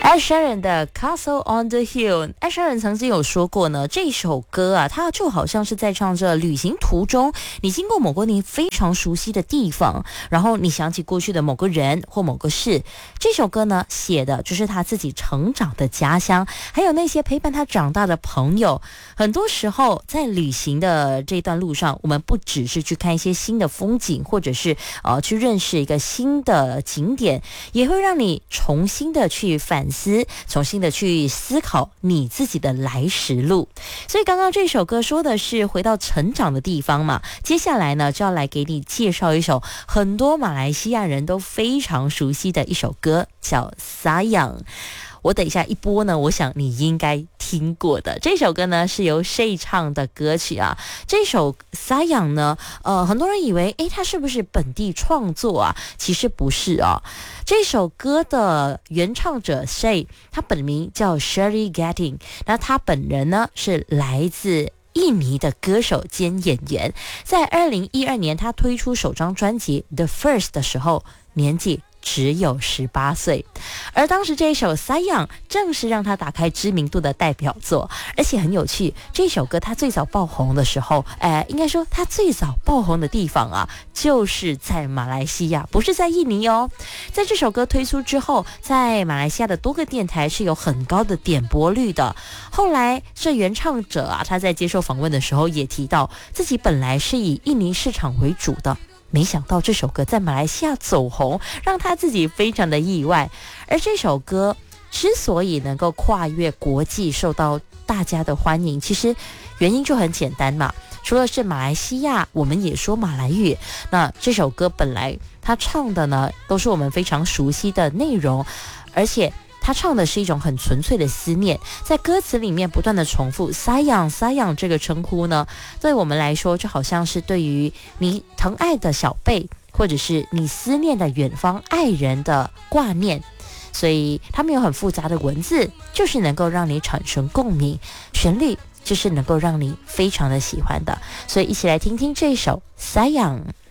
Ed Sheeran 的 Castle on the Hill。 Ed Sheeran 曾经有说过呢，这首歌啊，它就好像是在唱着旅行途中你经过某个你非常熟悉的地方，然后你想起过去的某个人或某个事。这首歌呢，写的就是他自己成长的家乡，还有那些陪伴他长大的朋友。很多时候在旅行的这段路上，我们不只是去看一些新的风景，或者是去认识一个新的景点，也会让你重新的去反思，重新的去思考你自己的来时路。所以刚刚这首歌说的是回到成长的地方嘛，接下来呢就要来给你介绍一首很多马来西亚人都非常熟悉的一首歌，叫 Sayang。我等一下一播呢，我想你应该听过的。这首歌呢是由谁唱的歌曲啊？这首 Sayang 呢，很多人以为它是不是本地创作啊？其实不是啊。这首歌的原唱者谁，他本名叫 Sherry Gatting， 那他本人呢是来自印尼的歌手兼演员。在2012年他推出首张专辑 The First 的时候，年纪只有18岁，而当时这一首 Sayang 正是让他打开知名度的代表作。而且很有趣，这首歌他最早爆红的时候，应该说他最早爆红的地方啊，就是在马来西亚，不是在印尼哦。在这首歌推出之后，在马来西亚的多个电台是有很高的点播率的。后来这原唱者啊，他在接受访问的时候也提到，自己本来是以印尼市场为主的，没想到这首歌在马来西亚走红，让他自己非常的意外。而这首歌之所以能够跨越国际，受到大家的欢迎，其实原因就很简单嘛。除了是马来西亚，我们也说马来语，那这首歌本来他唱的呢，都是我们非常熟悉的内容，而且他唱的是一种很纯粹的思念，在歌词里面不断的重复 Sayang Sayang 这个称呼呢，对我们来说就好像是对于你疼爱的小辈，或者是你思念的远方爱人的挂念。所以他们有很复杂的文字，就是能够让你产生共鸣，旋律就是能够让你非常的喜欢的。所以一起来听听这首 Sayang。